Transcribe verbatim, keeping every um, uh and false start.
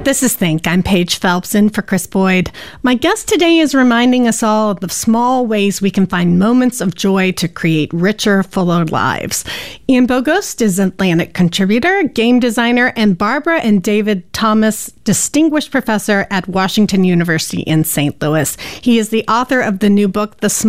This is Think. I'm Paige Phelps in for Chris Boyd. My guest today is reminding us all of the small ways we can find moments of joy to create richer, fuller lives. Ian Bogost is Atlantic contributor, game designer, and Barbara and David Thomas Distinguished Professor at Washington University in Saint Louis. He is the author of the new book, The